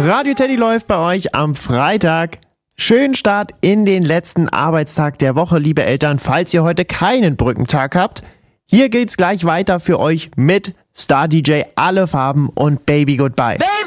Radio Teddy läuft bei euch am Freitag. Schönen Start in den letzten Arbeitstag der Woche, liebe Eltern, falls ihr heute keinen Brückentag habt. Hier geht's gleich weiter für euch mit Star DJ Alle Farben und Baby Goodbye.